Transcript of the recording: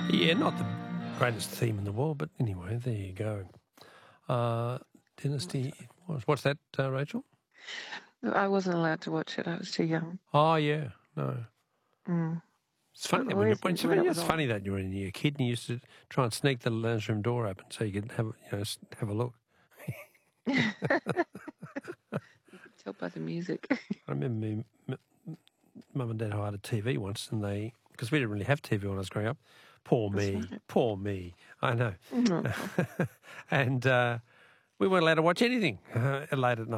Yeah, not the greatest theme in the world, but anyway, there you go. Dynasty. What's that, Rachel? I wasn't allowed to watch it. I was too young. Oh, yeah, no. Mm. It's funny that Always when it was it's on. funny that you were a kid and you used to try and sneak the lounge room door open so you could have a look. You could tell by the music. I remember Mum and Dad hired a TV once, and because we didn't really have TV when I was growing up. Poor me. I know. No. And we weren't allowed to watch anything late at night.